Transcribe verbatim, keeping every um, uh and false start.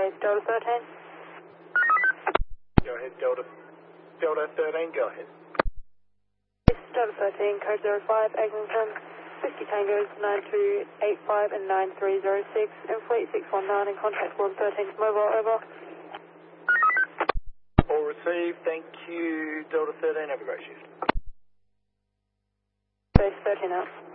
base, Delta thirteen. Go ahead, Delta. Delta thirteen, go ahead. Delta thirteen, code zero five, Eglinton, Whiskey Tangos nine two eight five and nine three zero six, and Fleet six one nine, and contact one thirteen mobile, over. All received, thank you, Delta thirteen, have a great shift. Base thirteen out.